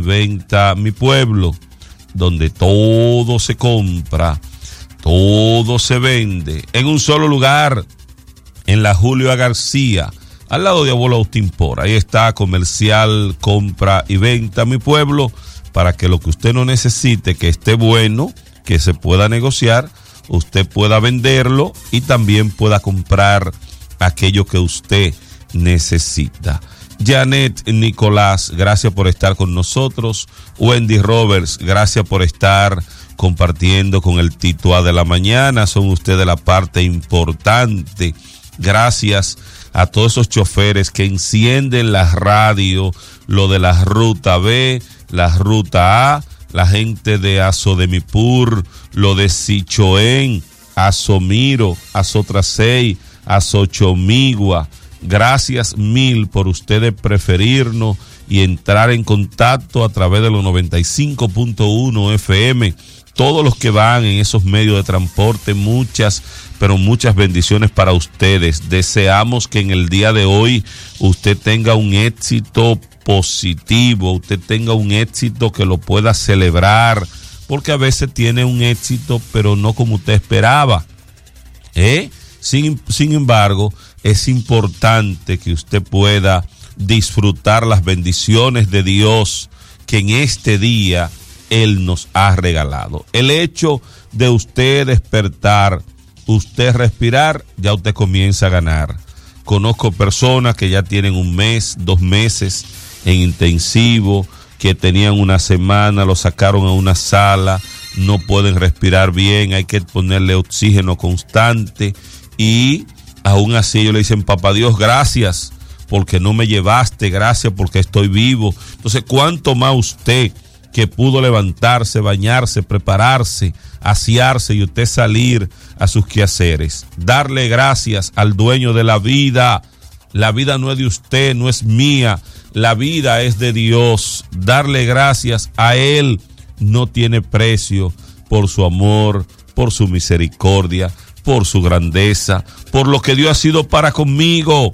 venta Mi Pueblo, donde todo se compra, todo se vende en un solo lugar, en la Julio A. García, al lado de Abuelo Agustín Pora. Ahí está Comercial, Compra y Venta Mi Pueblo, para que lo que usted no necesite, que esté bueno, que se pueda negociar, usted pueda venderlo y también pueda comprar aquello que usted necesita. Janet Nicolás, gracias por estar con nosotros. Wendy Roberts, gracias por estar compartiendo con el Tituá de la mañana. Son ustedes la parte importante. Gracias a todos esos choferes que encienden la radio, lo de la ruta B, la ruta A, la gente de Azodemipur, lo de Sichoén, Azomiro, Azotrasey, Azochomigua. Gracias mil por ustedes preferirnos y entrar en contacto a través de los 95.1 FM. Todos los que van en esos medios de transporte, muchas, pero muchas bendiciones para ustedes. Deseamos que en el día de hoy usted tenga un éxito positivo, usted tenga un éxito que lo pueda celebrar, porque a veces tiene un éxito, pero no como usted esperaba. Sin embargo, es importante que usted pueda disfrutar las bendiciones de Dios que en este día Él nos ha regalado. El hecho de usted despertar, usted respirar, ya usted comienza a ganar. Conozco personas que ya tienen 1 mes, 2 meses en intensivo, que tenían 1 semana, lo sacaron a una sala, no pueden respirar bien, hay que ponerle oxígeno constante y aún así ellos le dicen: papá Dios, gracias porque no me llevaste, gracias porque estoy vivo. Entonces, ¿cuánto más usted que pudo levantarse, bañarse, prepararse, asearse y usted salir a sus quehaceres? Darle gracias al dueño de la vida. La vida no es de usted, no es mía, la vida es de Dios. Darle gracias a Él no tiene precio, por su amor, por su misericordia, por su grandeza, por lo que Dios ha sido para conmigo.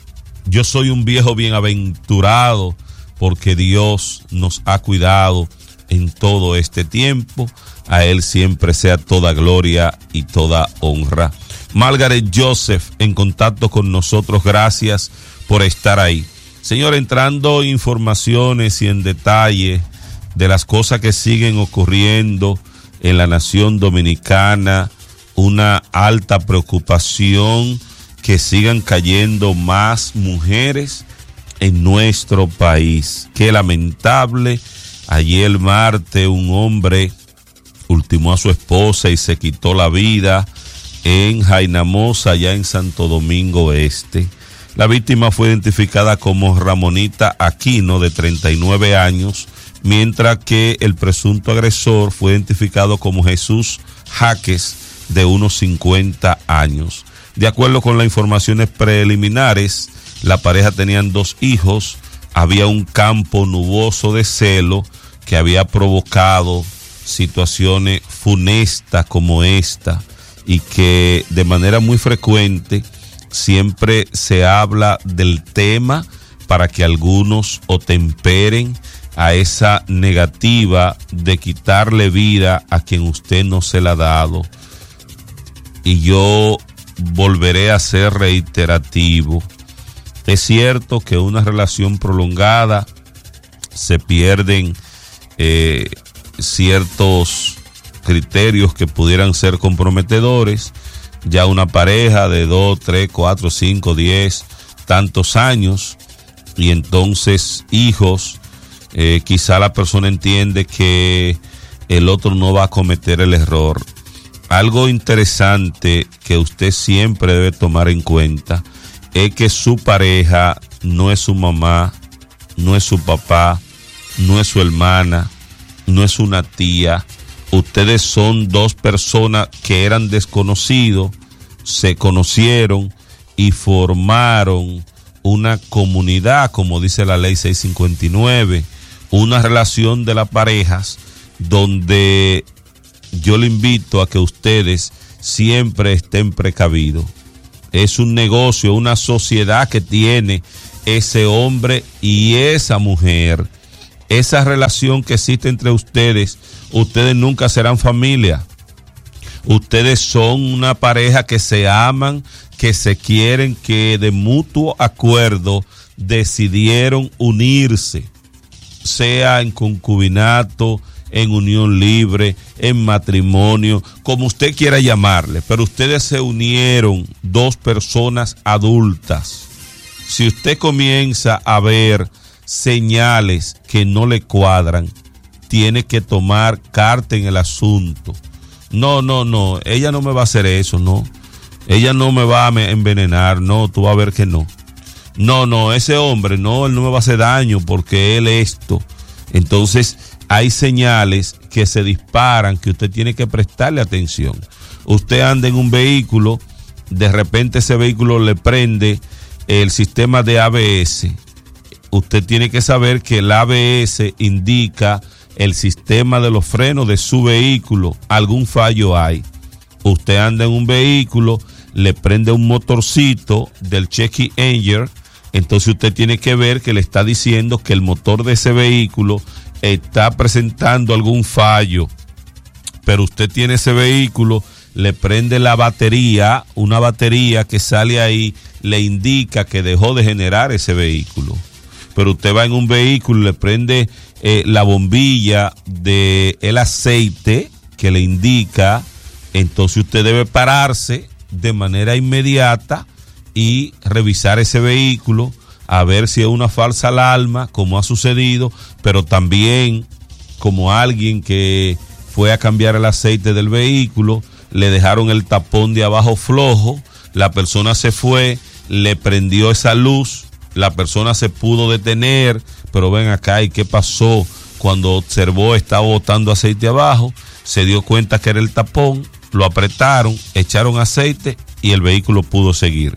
Yo soy un viejo bienaventurado porque Dios nos ha cuidado en todo este tiempo. A Él siempre sea toda gloria y toda honra. Margaret Joseph en contacto con nosotros, gracias por estar ahí. Señor, entrando informaciones y en detalle de las cosas que siguen ocurriendo en la nación dominicana, una alta preocupación que sigan cayendo más mujeres en nuestro país. Qué lamentable. Ayer martes un hombre ultimó a su esposa y se quitó la vida en Jainamosa, allá en Santo Domingo Este. La víctima fue identificada como Ramonita Aquino, de 39 años, mientras que el presunto agresor fue identificado como Jesús Jaques, de unos 50 años. De acuerdo con las informaciones preliminares, la pareja tenían 2 hijos, había un campo nuboso de celo que había provocado situaciones funestas como esta, y que de manera muy frecuente siempre se habla del tema para que algunos otemperen a esa negativa de quitarle vida a quien usted no se la ha dado. Y yo volveré a ser reiterativo. Es cierto que una relación prolongada se pierden ciertos criterios que pudieran ser comprometedores. Ya una pareja de 2, 3, 4, 5, 10, tantos años, y entonces hijos, quizá la persona entiende que el otro no va a cometer el error. Algo interesante que usted siempre debe tomar en cuenta es que su pareja no es su mamá, no es su papá, no es su hermana, no es una tía. Ustedes son 2 personas que eran desconocidos, se conocieron y formaron una comunidad, como dice la ley 659, una relación de las parejas donde yo le invito a que ustedes siempre estén precavidos. Es un negocio, una sociedad que tiene ese hombre y esa mujer, esa relación que existe entre ustedes nunca serán familia. Ustedes son una pareja que se aman, que se quieren, que de mutuo acuerdo decidieron unirse, sea en concubinato, en unión libre, en matrimonio, como usted quiera llamarle, pero ustedes se unieron, dos personas adultas. Si usted comienza a ver señales que no le cuadran, tiene que tomar carta en el asunto. No, ella no me va a hacer eso, no. Ella no me va a envenenar, no, tú vas a ver que no. No, ese hombre, no, él no me va a hacer daño porque él esto. Entonces, hay señales que se disparan que usted tiene que prestarle atención. Usted anda en un vehículo, de repente ese vehículo le prende el sistema de ABS. Usted tiene que saber que el ABS indica el sistema de los frenos de su vehículo, algún fallo hay. Usted anda en un vehículo, le prende un motorcito del check engine, entonces usted tiene que ver que le está diciendo que el motor de ese vehículo está presentando algún fallo, pero usted tiene ese vehículo, le prende la batería, una batería que sale ahí, le indica que dejó de generar ese vehículo. Pero usted va en un vehículo, le prende la bombilla del aceite que le indica, entonces usted debe pararse de manera inmediata y revisar ese vehículo a ver si es una falsa alarma, como ha sucedido, pero también como alguien que fue a cambiar el aceite del vehículo, le dejaron el tapón de abajo flojo, la persona se fue, le prendió esa luz, la persona se pudo detener, pero ven acá, ¿y qué pasó? Cuando observó, estaba botando aceite abajo, se dio cuenta que era el tapón, lo apretaron, echaron aceite y el vehículo pudo seguir.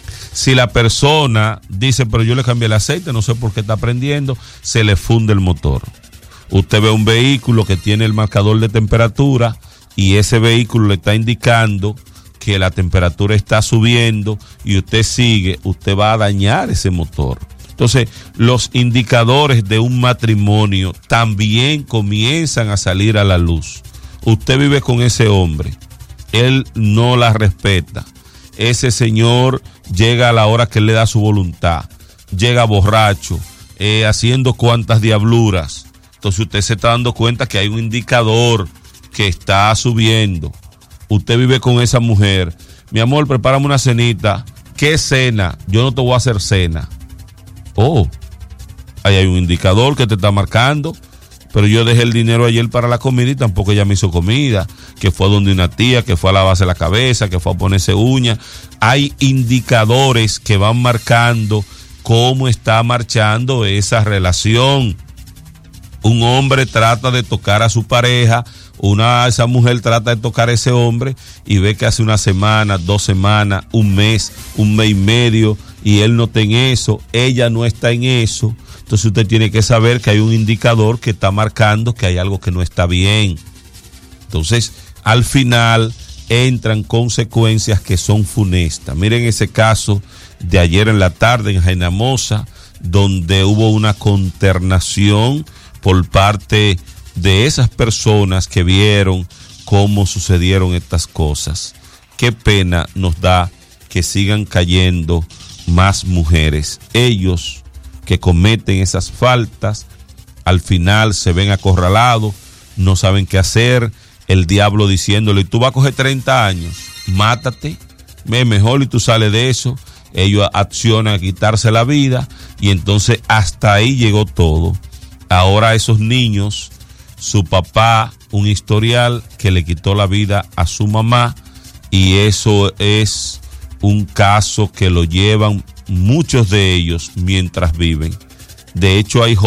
Si la persona dice, pero yo le cambié el aceite, no sé por qué está prendiendo, se le funde el motor. Usted ve un vehículo que tiene el marcador de temperatura y ese vehículo le está indicando que la temperatura está subiendo y usted sigue, usted va a dañar ese motor. Entonces, los indicadores de un matrimonio también comienzan a salir a la luz. Usted vive con ese hombre, él no la respeta. Ese señor llega a la hora que él le da su voluntad, llega borracho, haciendo cuantas diabluras. Entonces usted se está dando cuenta que hay un indicador que está subiendo. Usted vive con esa mujer, mi amor, prepárame una cenita. ¿Qué cena? Yo no te voy a hacer cena. Oh, ahí hay un indicador que te está marcando. Pero yo dejé el dinero ayer para la comida y tampoco ella me hizo comida, que fue donde una tía, que fue a lavarse la cabeza, que fue a ponerse uñas. Hay indicadores que van marcando cómo está marchando esa relación. Un hombre trata de tocar a su pareja, esa mujer trata de tocar a ese hombre y ve que hace una semana, 2 semanas, un mes y medio y él no está en eso, ella no está en eso. Entonces usted tiene que saber que hay un indicador que está marcando que hay algo que no está bien. Entonces, al final entran consecuencias que son funestas. Miren ese caso de ayer en la tarde en Jainamosa, donde hubo una consternación por parte de esas personas que vieron cómo sucedieron estas cosas. Qué pena nos da que sigan cayendo más mujeres. Ellos que cometen esas faltas, al final se ven acorralados, no saben qué hacer, el diablo diciéndole, tú vas a coger 30 años, mátate, mejor y tú sales de eso. Ellos accionan a quitarse la vida y entonces hasta ahí llegó todo. Ahora esos niños, su papá, un historial que le quitó la vida a su mamá y eso es un caso que lo llevan muchos de ellos mientras viven. De hecho, hay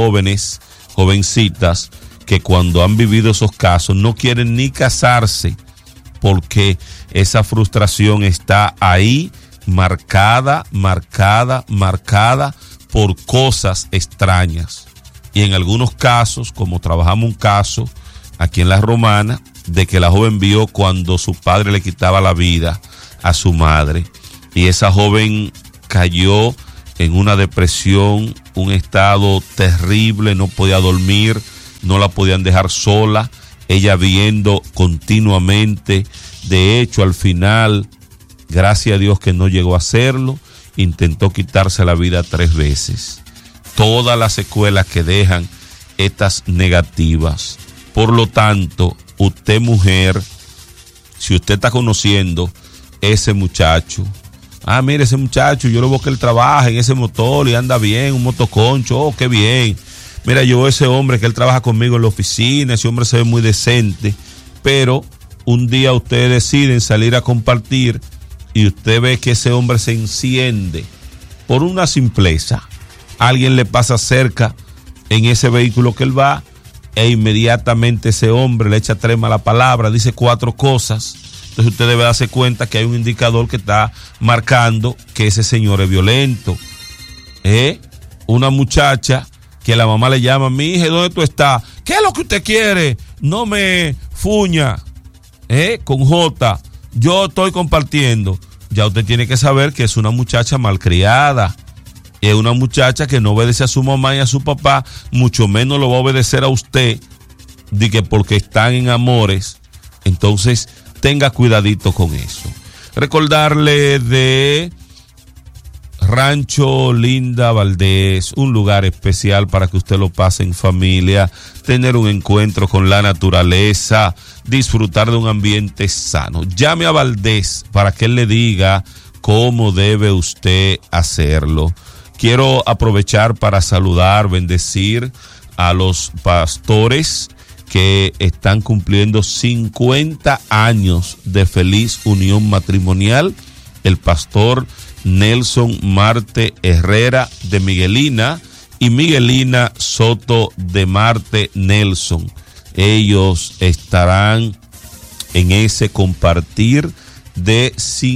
jovencitas que cuando han vivido esos casos no quieren ni casarse porque esa frustración está ahí marcada por cosas extrañas. Y en algunos casos, como trabajamos un caso aquí en La Romana, de que la joven vio cuando su padre le quitaba la vida a su madre y esa joven cayó en una depresión, un estado terrible, no podía dormir, no la podían dejar sola, ella viendo continuamente. De hecho, al final, gracias a Dios que no llegó a hacerlo, intentó quitarse la vida 3 veces. Todas las secuelas que dejan estas negativas. Por lo tanto, usted mujer, si usted está conociendo ese muchacho, mire ese muchacho, yo lo veo que él trabaja en ese motor y anda bien, un motoconcho, qué bien. Mira, yo ese hombre que él trabaja conmigo en la oficina, ese hombre se ve muy decente, pero un día ustedes deciden salir a compartir y usted ve que ese hombre se enciende por una simpleza. Alguien le pasa cerca en ese vehículo que él va e inmediatamente ese hombre le echa 3 malas palabras, dice 4 cosas. Entonces usted debe darse cuenta que hay un indicador que está marcando que ese señor es violento. Una muchacha que la mamá le llama, mi hija, ¿dónde tú estás? ¿Qué es lo que usted quiere? No me fuña, con J, yo estoy compartiendo. Ya usted tiene que saber que es una muchacha malcriada, es una muchacha que no obedece a su mamá y a su papá, mucho menos lo va a obedecer a usted, de que porque están en amores. Entonces tenga cuidadito con eso. Recordarle de Rancho Linda Valdés, un lugar especial para que usted lo pase en familia, tener un encuentro con la naturaleza, disfrutar de un ambiente sano. Llame a Valdés para que él le diga cómo debe usted hacerlo. Quiero aprovechar para saludar, bendecir a los pastores que están cumpliendo 50 años de feliz unión matrimonial. El pastor Nelson Marte Herrera de Miguelina y Miguelina Soto de Marte Nelson. Ellos estarán en ese compartir de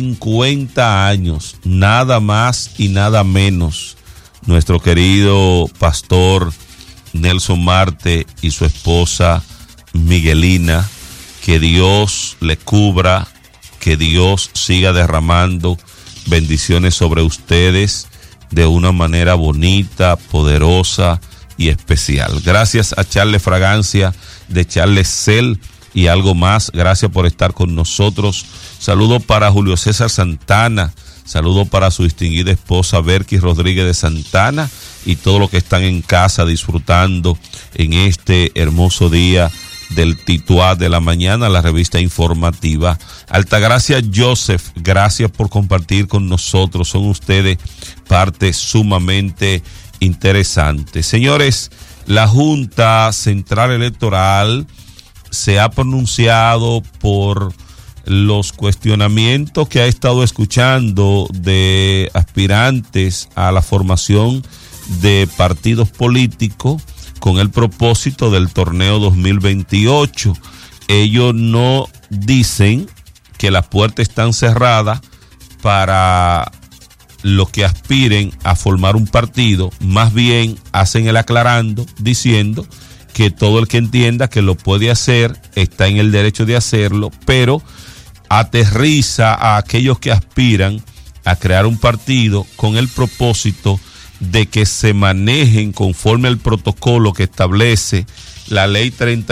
50 años, nada más y nada menos. Nuestro querido pastor Nelson Marte y su esposa Miguelina, que Dios le cubra, que Dios siga derramando bendiciones sobre ustedes de una manera bonita, poderosa y especial. Gracias a Charles Fragancia de Charles Cel y algo más. Gracias por estar con nosotros. Saludo para Julio César Santana. Saludo para su distinguida esposa Berky Rodríguez de Santana y todos los que están en casa disfrutando en este hermoso día del Tituá de la mañana, la revista informativa. Altagracia Joseph, gracias por compartir con nosotros. Son ustedes parte sumamente interesante. Señores, la Junta Central Electoral se ha pronunciado por los cuestionamientos que ha estado escuchando de aspirantes a la formación de partidos políticos con el propósito del torneo 2028. Ellos no dicen que las puertas están cerradas para los que aspiren a formar un partido, más bien hacen el aclarando diciendo que todo el que entienda que lo puede hacer está en el derecho de hacerlo, pero aterriza a aquellos que aspiran a crear un partido con el propósito de que se manejen conforme al protocolo que establece la ley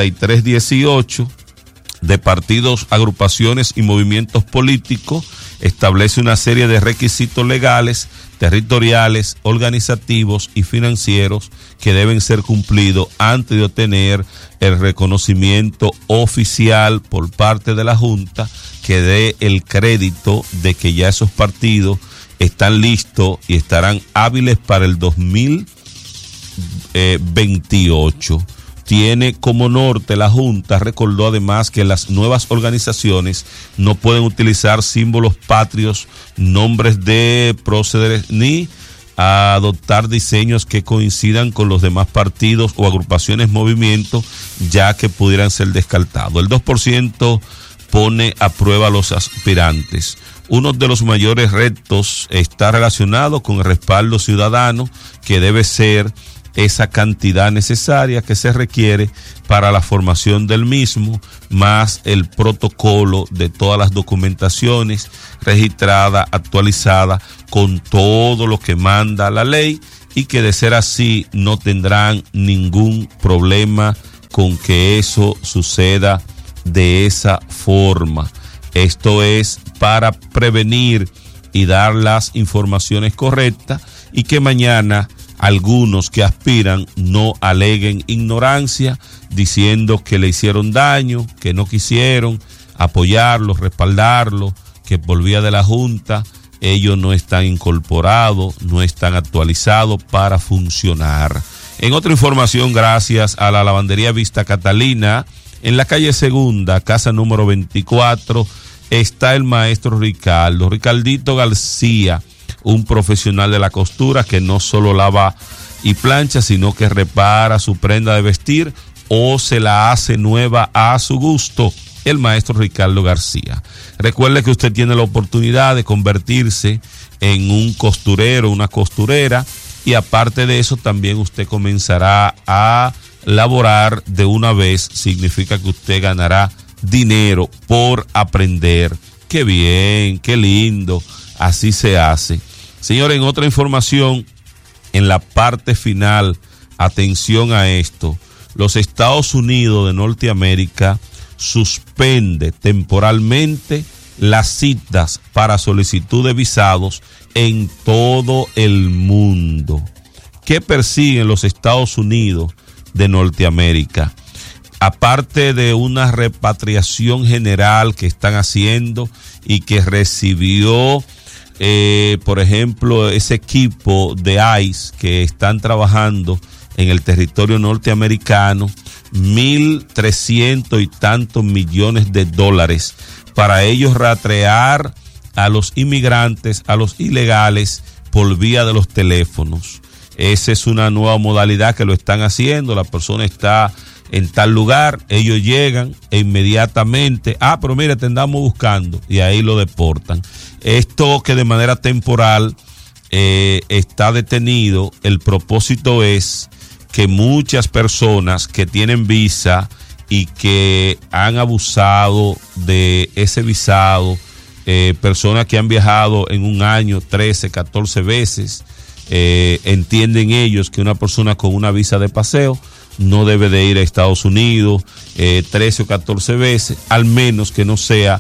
3318 de partidos, agrupaciones y movimientos políticos. Establece una serie de requisitos legales, territoriales, organizativos y financieros que deben ser cumplidos antes de obtener el reconocimiento oficial por parte de la Junta que dé el crédito de que ya esos partidos están listos y estarán hábiles para el 2028. Tiene como norte la Junta, recordó además que las nuevas organizaciones no pueden utilizar símbolos patrios, nombres de próceres, ni adoptar diseños que coincidan con los demás partidos o agrupaciones movimientos, ya que pudieran ser descartados. El 2% pone a prueba a los aspirantes. Uno de los mayores retos está relacionado con el respaldo ciudadano que debe ser esa cantidad necesaria que se requiere para la formación del mismo, más el protocolo de todas las documentaciones registrada, actualizada, con todo lo que manda la ley, y que de ser así no tendrán ningún problema con que eso suceda de esa forma. Esto es para prevenir y dar las informaciones correctas, y que mañana algunos que aspiran no aleguen ignorancia diciendo que le hicieron daño, que no quisieron apoyarlo, respaldarlo, que por vía de la Junta ellos no están incorporados, no están actualizados para funcionar. En otra información, gracias a la lavandería Vista Catalina, en la calle Segunda, casa número 24, está el maestro Ricardito García, un profesional de la costura que no solo lava y plancha, sino que repara su prenda de vestir o se la hace nueva a su gusto. El maestro Ricardo García. Recuerde que usted tiene la oportunidad de convertirse en un costurero, una costurera, y aparte de eso también usted comenzará a laborar de una vez. Significa que usted ganará dinero por aprender. Qué bien, qué lindo, así se hace. Señor, en otra información, en la parte final, atención a esto, los Estados Unidos de Norteamérica suspende temporalmente las citas para solicitud de visados en todo el mundo. ¿Qué persiguen los Estados Unidos de Norteamérica? Aparte de una repatriación general que están haciendo y que recibió, por ejemplo, ese equipo de ICE que están trabajando en el territorio norteamericano, 1.300 y tantos millones de dólares para ellos rastrear a los inmigrantes, a los ilegales por vía de los teléfonos. Esa es una nueva modalidad que lo están haciendo. La persona está en tal lugar, ellos llegan e inmediatamente, pero mire, te andamos buscando, y ahí lo deportan. Esto que de manera temporal está detenido, el propósito es que muchas personas que tienen visa y que han abusado de ese visado, personas que han viajado en un año 13, 14 veces, entienden ellos que una persona con una visa de paseo no debe de ir a Estados Unidos 13 o 14 veces, al menos que no sea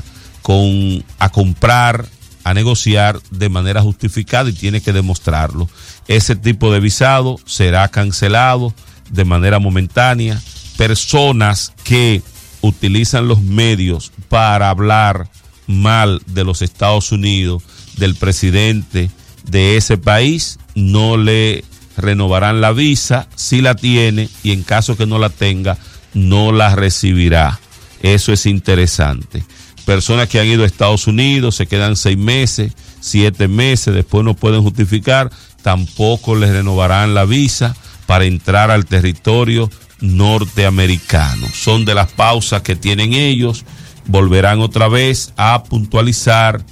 a comprar, a negociar de manera justificada, y tiene que demostrarlo. Ese tipo de visado será cancelado de manera momentánea. Personas que utilizan los medios para hablar mal de los Estados Unidos, del presidente de ese país, no le renovarán la visa si la tiene, y en caso que no la tenga, no la recibirá. Eso es interesante. Personas que han ido a Estados Unidos, se quedan 6 meses, 7 meses, después no pueden justificar, tampoco les renovarán la visa para entrar al territorio norteamericano. Son de las pausas que tienen ellos. Volverán otra vez a puntualizar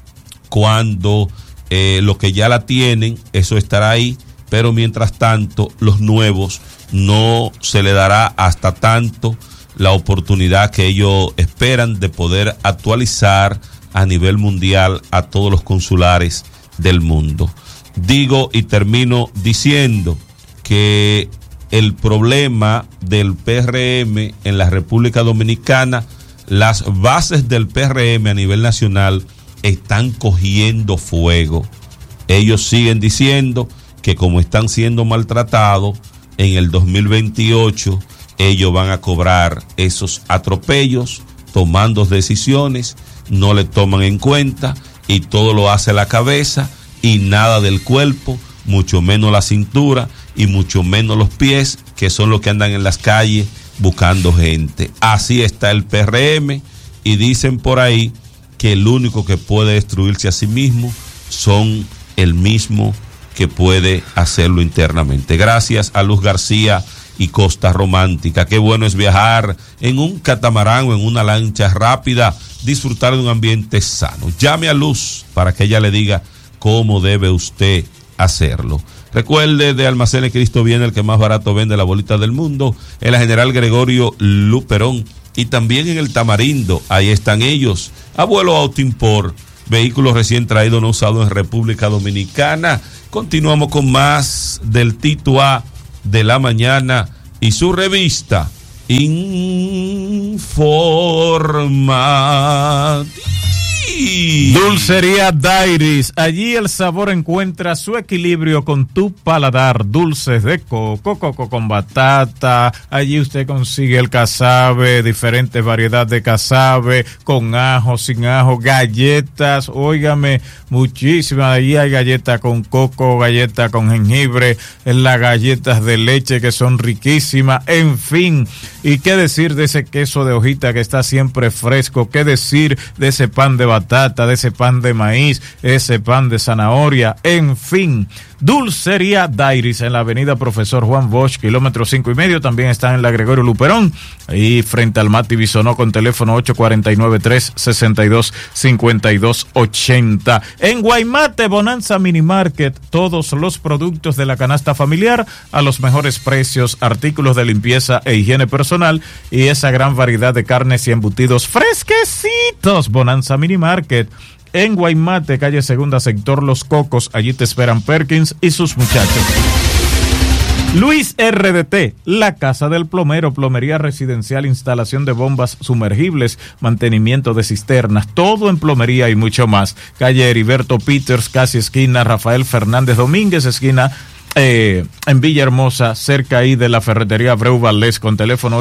cuando los que ya la tienen, eso estará ahí, pero mientras tanto los nuevos no se le dará hasta tanto la oportunidad que ellos esperan de poder actualizar a nivel mundial a todos los consulares del mundo. Digo y termino diciendo que el problema del PRM en la República Dominicana, las bases del PRM a nivel nacional están cogiendo fuego. Ellos siguen diciendo que como están siendo maltratados, en el 2028 ellos van a cobrar esos atropellos, tomando decisiones, no le toman en cuenta, y todo lo hace la cabeza y nada del cuerpo, mucho menos la cintura y mucho menos los pies, que son los que andan en las calles buscando gente. Así está el PRM, y dicen por ahí que el único que puede destruirse a sí mismo son el mismo que puede hacerlo internamente. Gracias a Luz García y Costa Romántica. Qué bueno es viajar en un catamarán o en una lancha rápida, disfrutar de un ambiente sano. Llame a Luz para que ella le diga cómo debe usted hacerlo. Recuerde, de Almacenes Cristo Viene, el que más barato vende la bolita del mundo, en la General Gregorio Luperón y también en el Tamarindo. Ahí están ellos. Abuelo Autoimport, vehículos recién traídos, no usados en República Dominicana. Continuamos con más del Tito A de la mañana y su revista Informativa. Dulcería Dairis, allí el sabor encuentra su equilibrio con tu paladar. Dulces de coco, coco con batata, allí usted consigue el casabe, diferentes variedades de casabe, con ajo, sin ajo, galletas, óigame, muchísimas. Allí hay galletas con coco, galletas con jengibre, las galletas de leche que son riquísimas, en fin. Y qué decir de ese queso de hojita que está siempre fresco, qué decir de ese pan de batata, de ese pan de maíz, ese pan de zanahoria, en fin. Dulcería Dairis en la avenida Profesor Juan Bosch, kilómetro 5.5, también está en la Gregorio Luperón, ahí frente al Mati Bisonó con teléfono 849-362-5280. En Guaymate, Bonanza Mini Market, todos los productos de la canasta familiar a los mejores precios, artículos de limpieza e higiene personal y esa gran variedad de carnes y embutidos fresquecitos. Bonanza Mini Market en Guaymate, calle Segunda, sector Los Cocos. Allí te esperan Perkins y sus muchachos. Luis RDT, la casa del plomero, plomería residencial, instalación de bombas sumergibles, mantenimiento de cisternas, todo en plomería y mucho más. Calle Heriberto Peters, casi esquina Rafael Fernández Domínguez, esquina en Villahermosa, cerca ahí de la ferretería Abreu Valdés, con teléfono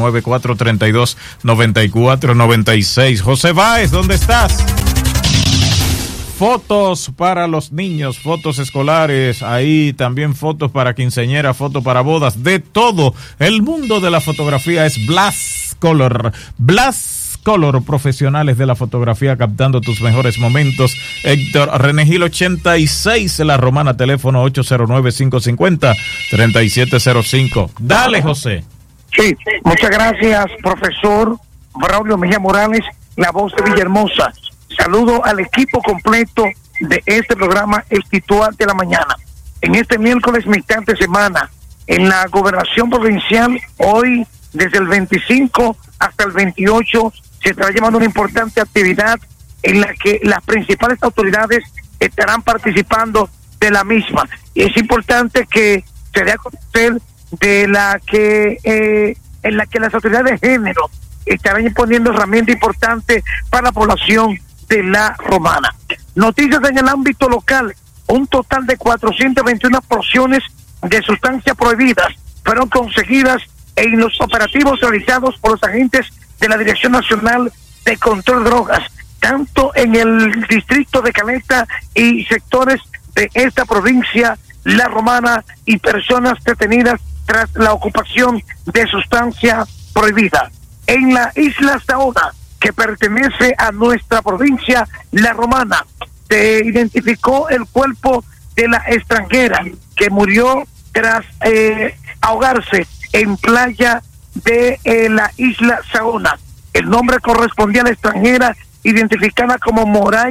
809-432-9496. José Báez, ¿dónde estás? Fotos para los niños, fotos escolares, ahí también fotos para quinceañeras, fotos para bodas, de todo. El mundo de la fotografía es Blast Color. Blast Color, profesionales de la fotografía captando tus mejores momentos. Héctor Renegil 86, La Romana, teléfono 809-550-3705. Dale, José. Sí, muchas gracias, profesor Braulio Mejía Morales, la voz de Villahermosa. Saludo al equipo completo de este programa El Titular de la Mañana. En este miércoles, mitad de semana, en la gobernación provincial, hoy desde el 25 hasta el 28, se estará llevando una importante actividad en la que las principales autoridades estarán participando de la misma. Y es importante que se dé a conocer de la que en la que las autoridades de género estarán imponiendo herramientas importantes para la población de La Romana. Noticias en el ámbito local: un total de 421 porciones de sustancias prohibidas fueron conseguidas en los operativos realizados por los agentes de la Dirección Nacional de Control de Drogas, tanto en el distrito de Caleta y sectores de esta provincia La Romana, y personas detenidas tras la ocupación de sustancia prohibida. En la isla Saona, que pertenece a nuestra provincia La Romana, se identificó el cuerpo de la extranjera que murió tras ahogarse en playa de la isla Saona. El nombre correspondía a la extranjera, identificada como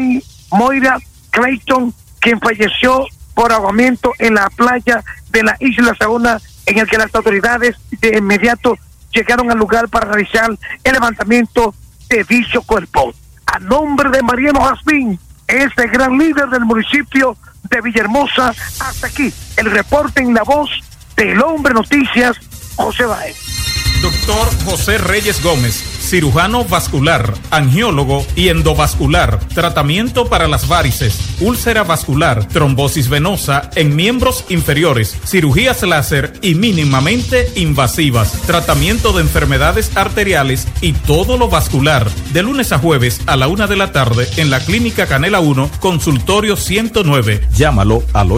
Moira Clayton, quien falleció por ahogamiento en la playa de la isla Saona, en el que las autoridades de inmediato llegaron al lugar para realizar el levantamiento de dicho cuerpo. A nombre de Mariano Jazmín, este gran líder del municipio de Villahermosa, hasta aquí el reporte en la voz del hombre noticias, José Báez. Doctor José Reyes Gómez, cirujano vascular, angiólogo y endovascular, tratamiento para las varices, úlcera vascular, trombosis venosa en miembros inferiores, cirugías láser y mínimamente invasivas, tratamiento de enfermedades arteriales y todo lo vascular, de lunes a jueves a la 1:00 p.m. en la Clínica Canela 1, consultorio 109. Llámalo al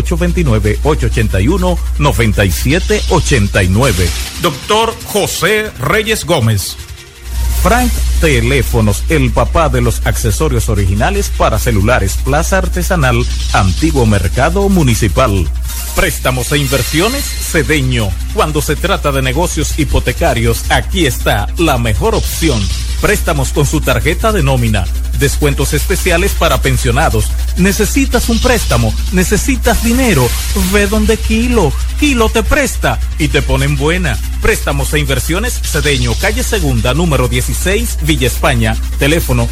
829-881-9789. Doctor José Reyes Gómez. Frank Teléfonos, el papá de los accesorios originales para celulares, Plaza Artesanal, Antiguo Mercado Municipal. Préstamos e inversiones, Cedeño. Cuando se trata de negocios hipotecarios, aquí está la mejor opción. Préstamos con su tarjeta de nómina, descuentos especiales para pensionados. ¿Necesitas un préstamo? ¿Necesitas dinero? Ve donde Kilo. Kilo te presta y te ponen buena. Préstamos e inversiones Cedeño, calle Segunda, número 16, Villa España. Teléfono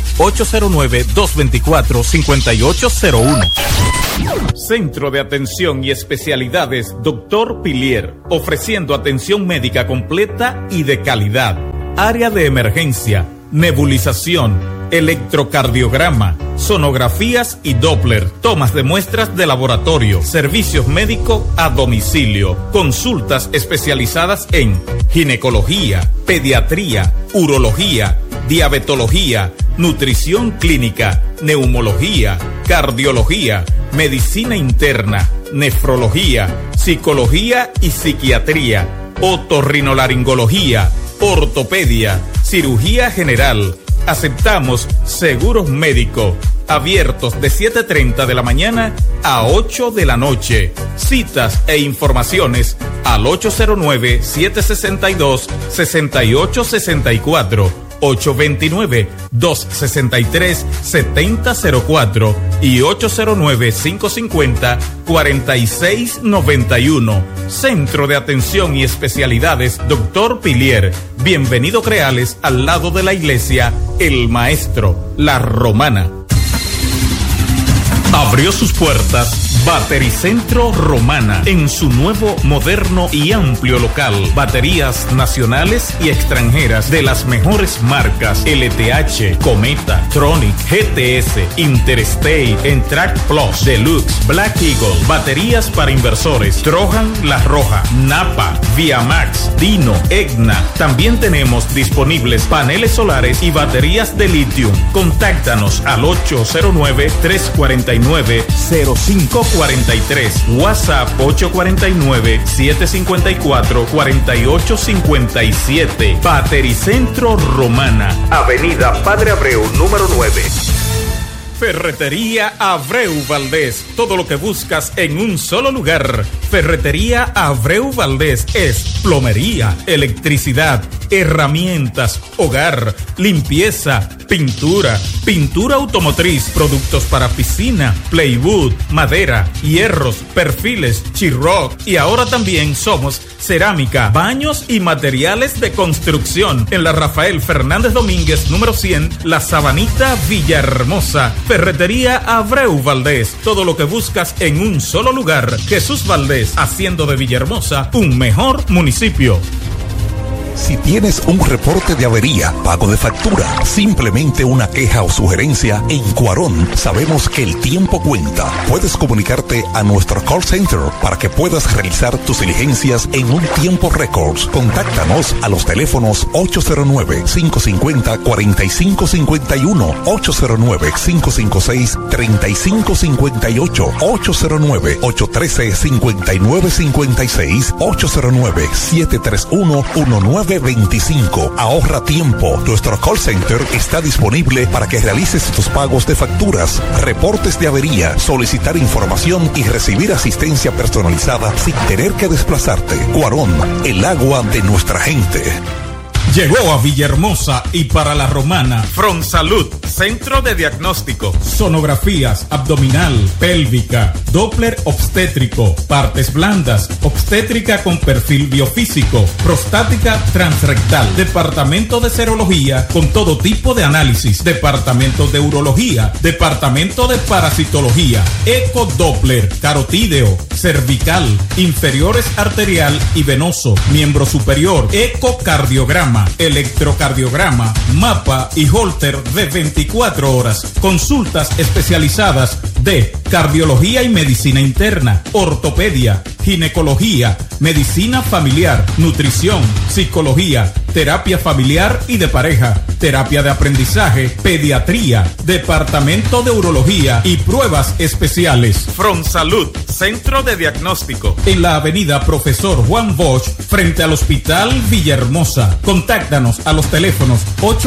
809-224-5801. Centro de Atención y Especialidades Dr. Pilier, ofreciendo atención médica completa y de calidad. Área de emergencia, nebulización, electrocardiograma, sonografías y Doppler, tomas de muestras de laboratorio, servicios médicos a domicilio, consultas especializadas en ginecología, pediatría, urología, diabetología, nutrición clínica, neumología, cardiología, medicina interna, nefrología, psicología y psiquiatría, otorrinolaringología, ortopedia, cirugía general. Aceptamos seguros médicos, abiertos de 7:30 de la mañana a 8 de la noche. Citas e informaciones al 809-762-6864, 829-263-7004 y 809-550-4691. Centro de Atención y Especialidades Dr. Pilier. Bienvenido Creales, al lado de la iglesia El Maestro, La Romana. Abrió sus puertas Batericentro Romana en su nuevo, moderno y amplio local. Baterías nacionales y extranjeras de las mejores marcas: LTH, Cometa, Tronic, GTS, Interstate, Entrac Plus, Deluxe, Black Eagle. Baterías para inversores: Trojan La Roja, Napa, Viamax, Dino, Egna. También tenemos disponibles paneles solares y baterías de litio. Contáctanos al 809-349-0543, WhatsApp 849-754-4857. Batericentro Romana, Avenida Padre Abreu, número 9. Ferretería Abreu Valdés, todo lo que buscas en un solo lugar. Ferretería Abreu Valdés es plomería, electricidad, herramientas, hogar, limpieza, pintura, pintura automotriz, productos para piscina, plywood, madera, hierros, perfiles, Chiroc, y ahora también somos cerámica, baños y materiales de construcción. En la Rafael Fernández Domínguez, número 100, La Sabanita, Villahermosa. Ferretería Abreu Valdés, todo lo que buscas en un solo lugar. Jesús Valdés, haciendo de Villahermosa un mejor municipio. Si tienes un reporte de avería, pago de factura, simplemente una queja o sugerencia, en Cuarón sabemos que el tiempo cuenta. Puedes comunicarte a nuestro call center para que puedas realizar tus diligencias en un tiempo récord. Contáctanos a los teléfonos 809-550-4551, 809-556-3558, 809-813-5956, 809-731-1925. Ahorra tiempo. Nuestro call center está disponible para que realices tus pagos de facturas, reportes de avería, solicitar información y recibir asistencia personalizada sin tener que desplazarte. Cuarón, el agua de nuestra gente. Llegó a Villahermosa y para La Romana Fronsalud, centro de diagnóstico, sonografías abdominal, pélvica, Doppler obstétrico, partes blandas, obstétrica con perfil biofísico, prostática transrectal, departamento de serología con todo tipo de análisis, departamento de urología, departamento de parasitología, eco Doppler, carotídeo, cervical, inferiores arterial y venoso, miembro superior, ecocardiograma, electrocardiograma, mapa y holter de 24 horas. Consultas especializadas de cardiología y medicina interna, ortopedia, ginecología, medicina familiar, nutrición, psicología, terapia familiar y de pareja, terapia de aprendizaje, pediatría, departamento de urología y pruebas especiales. Fronsalud, centro de diagnóstico, en la avenida Profesor Juan Bosch, frente al Hospital Villahermosa. Contáctanos a los teléfonos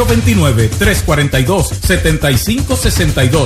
829-342-7562,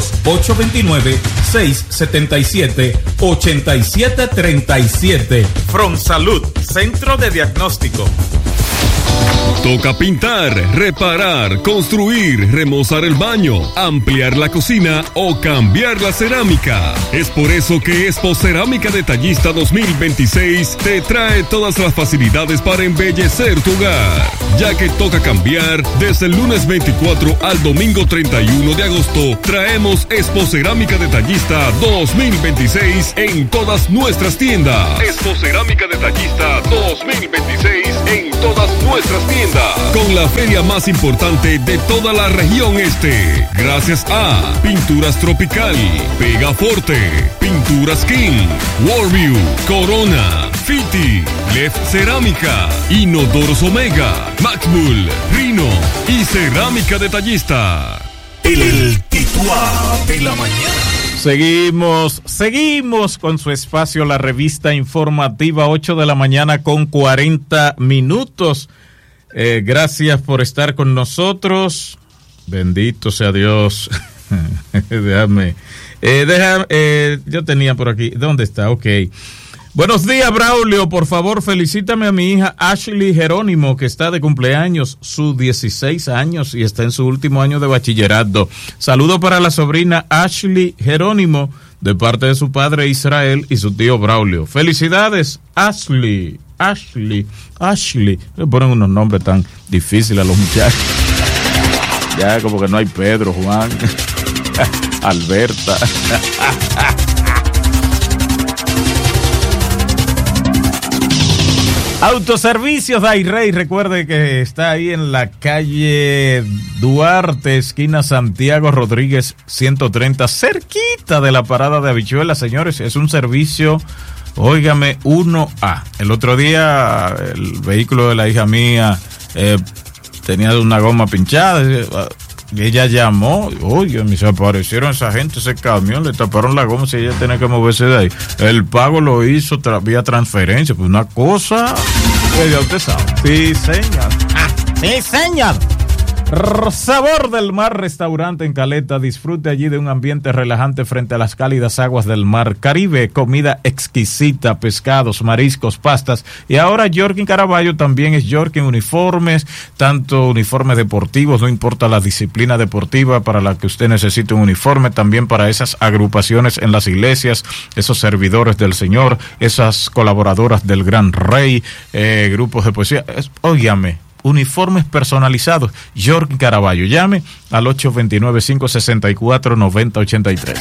829-677-8737. Fronsalud, centro de diagnóstico. Toca pintar, reparar, construir, remozar el baño, ampliar la cocina o cambiar la cerámica. Es por eso que Expo Cerámica Detallista 2026 te trae todas las facilidades para embellecer tu hogar, ya que toca cambiar. Desde el lunes 24 al domingo 31 de agosto traemos Expo Cerámica Detallista 2026 en todas nuestras tiendas. Expo Cerámica Detallista 2026 en todas nuestras tiendas, con la feria más importante de toda la región este. Gracias a Pinturas Tropical, Pegaforte, Pinturas King, Warview, Corona, Fiti, Left Cerámica, Inodoros Omega, Maxbull, Rino y Cerámica Detallista. El titular de la mañana. Seguimos con su espacio, la revista informativa, 8 de la mañana con 40 minutos. Gracias por estar con nosotros. Bendito sea Dios. Déjame. Yo tenía por aquí. ¿Dónde está? Ok. Buenos días, Braulio. Por favor, felicítame a mi hija Ashley Jerónimo, que está de cumpleaños, sus 16 años y está en su último año de bachillerato. Saludo para la sobrina Ashley Jerónimo, de parte de su padre Israel y su tío Braulio. Felicidades, Ashley. Le ponen unos nombres tan difíciles a los muchachos. Ya como que no hay Pedro, Juan, Alberta. Autoservicios Dairey, recuerde que está ahí en la calle Duarte, esquina Santiago Rodríguez 130, cerquita de la parada de Habichuelas, señores. Es un servicio, óigame, 1A. El otro día el vehículo de la hija mía tenía una goma pinchada. Ella llamó, oye, me desaparecieron esa gente, ese camión, le taparon la goma, si ella tenía que moverse de ahí. El pago lo hizo vía transferencia, pues una cosa, pues ya usted sabe. Sí, señor. Sí, señor. Sabor del Mar Restaurante en Caleta. Disfrute allí de un ambiente relajante frente a las cálidas aguas del mar Caribe. Comida exquisita, pescados, mariscos, pastas. Y ahora Jorkin Caraballo también es Jorkin Uniformes, tanto uniformes deportivos, no importa la disciplina deportiva para la que usted necesite un uniforme, también para esas agrupaciones en las iglesias, esos servidores del Señor, esas colaboradoras del Gran Rey, grupos de poesía. Óigame, uniformes personalizados. Jorge Caraballo, llame al 829-564-9083.